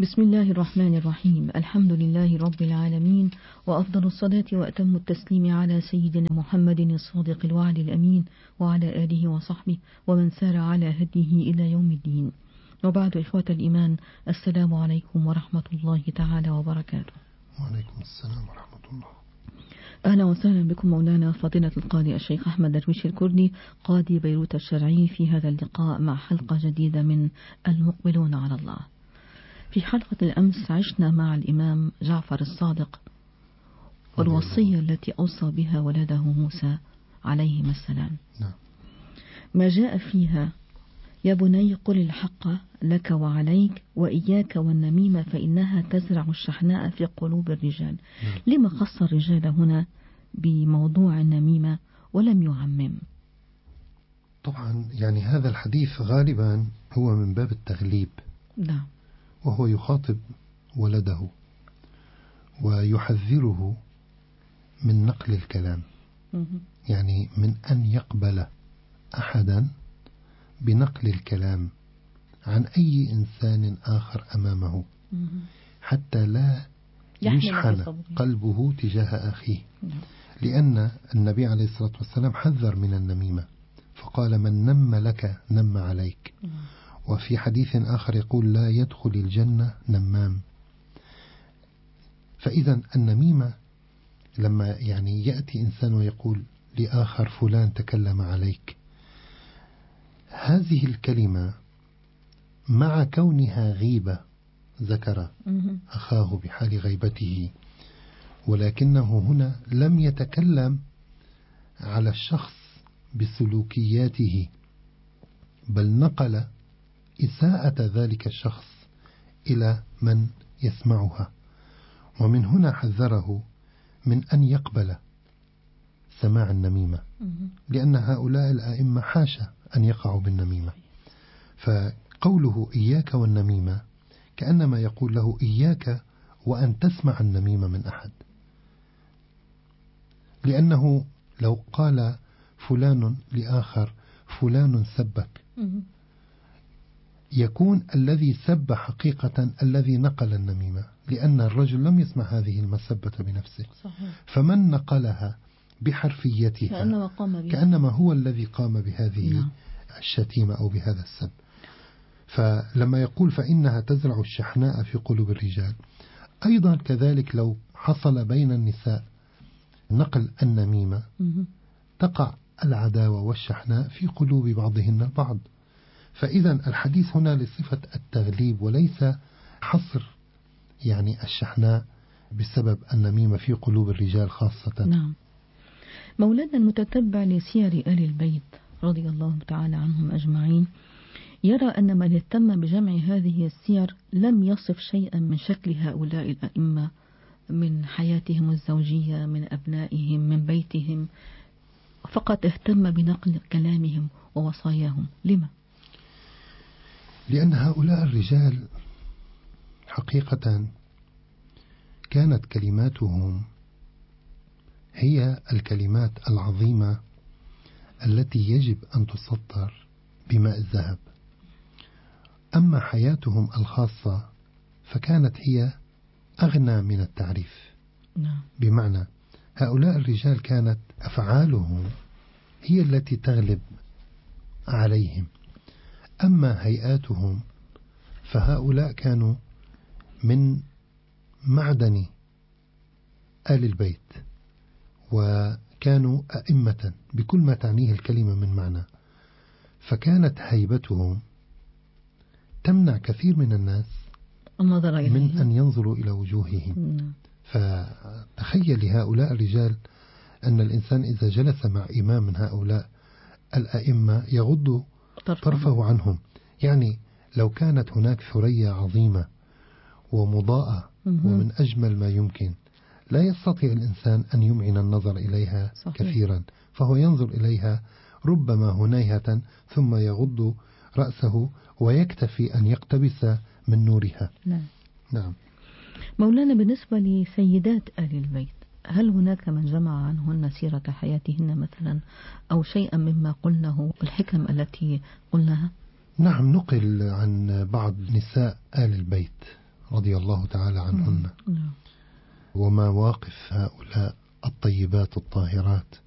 بسم الله الرحمن الرحيم. الحمد لله رب العالمين، وأفضل الصلاة وأتم التسليم على سيدنا محمد الصادق الوعد الأمين، وعلى آله وصحبه ومن سار على هديه إلى يوم الدين. وبعد، إخوة الإيمان، السلام عليكم ورحمة الله تعالى وبركاته. وعليكم السلام ورحمة الله. أهلا وسهلا بكم مولانا فضيلة القاضي الشيخ أحمد درويش الكردي، قاضي بيروت الشرعي، في هذا اللقاء مع حلقة جديدة من المقبلون على الله. في حلقة الأمس عشنا مع الإمام جعفر الصادق والوصية التي أوصى بها ولده موسى عليهما السلام. ما جاء فيها: يا بني قل الحق لك وعليك وإياك والنميمة فإنها تزرع الشحناء في قلوب الرجال. لما خص الرجال هنا بموضوع النميمة ولم يعمم؟ طبعا يعني هذا الحديث غالبا هو من باب التغليب. نعم. وهو يخاطب ولده ويحذره من نقل الكلام، يعني من أن يقبل أحدا بنقل الكلام عن أي إنسان آخر أمامه، حتى لا يشحن قلبه تجاه أخيه. لأن النبي عليه الصلاة والسلام حذر من النميمة، فقال: من نم لك نم عليك. وفي حديث آخر يقول: لا يدخل الجنة نمام. فإذا النميمة لما يعني يأتي إنسان ويقول لآخر فلان تكلم عليك، هذه الكلمة مع كونها غيبة ذكر أخاه بحال غيبته، ولكنه هنا لم يتكلم على الشخص بسلوكياته، بل نقل إساءة ذلك الشخص إلى من يسمعها. ومن هنا حذره من أن يقبل سماع النميمة، لأن هؤلاء الآئمة حاشا أن يقعوا بالنميمة. فقوله إياك والنميمة كأنما يقول له: إياك وأن تسمع النميمة من أحد. لأنه لو قال فلان لآخر فلان سبك، يكون الذي سب حقيقة الذي نقل النميمة، لأن الرجل لم يسمع هذه المسبة بنفسه. صحيح. فمن نقلها بحرفيتها كأنما هو الذي قام بهذه الشتيمة أو بهذا السب. فلما يقول فإنها تزرع الشحناء في قلوب الرجال، أيضا كذلك لو حصل بين النساء نقل النميمة تقع العداوة والشحناء في قلوب بعضهن البعض. فإذا الحديث هنا لصفة التغليب وليس حصر يعني الشحناء بسبب النميمة في قلوب الرجال خاصة. نعم. مولانا المتتبع لسير آل البيت رضي الله تعالى عنهم أجمعين يرى أن من اهتم بجمع هذه السير لم يصف شيئا من شكل هؤلاء الأئمة، من حياتهم الزوجية، من أبنائهم، من بيتهم، فقط اهتم بنقل كلامهم ووصاياهم. لما؟ لأن هؤلاء الرجال حقيقة كانت كلماتهم هي الكلمات العظيمة التي يجب أن تسطر بماء الذهب. أما حياتهم الخاصة فكانت هي أغنى من التعريف. بمعنى هؤلاء الرجال كانت أفعالهم هي التي تغلب عليهم. أما هيئاتهم فهؤلاء كانوا من معدن آل البيت، وكانوا أئمة بكل ما تعنيه الكلمة من معنى. فكانت هيبتهم تمنع كثير من الناس من أن ينظروا إلى وجوههم. فتخيل لهؤلاء الرجال أن الإنسان إذا جلس مع إمام من هؤلاء الأئمة يغض طرفه عنهم. يعني لو كانت هناك ثريا عظيمة ومضاءة ومن أجمل ما يمكن، لا يستطيع الإنسان أن يمعن النظر إليها. صحيح. كثيرا، فهو ينظر إليها ربما هنيهة ثم يغض رأسه ويكتفي أن يقتبس من نورها. نعم. مولانا، بالنسبة لسيدات آل البيت، هل هناك من جمع عنهن سيرة حياتهن مثلا، أو شيئا مما قلناه، الحكم التي قلناها؟ نعم، نقل عن بعض نساء آل البيت رضي الله تعالى عنهن ومواقف هؤلاء الطيبات الطاهرات